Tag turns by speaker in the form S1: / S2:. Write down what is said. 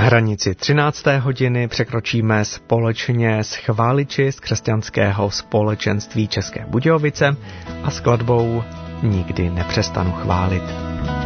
S1: Hranici 13. hodiny překročíme společně s chváliči z křesťanského společenství České Budějovice a skladbou Nikdy nepřestanu chválit.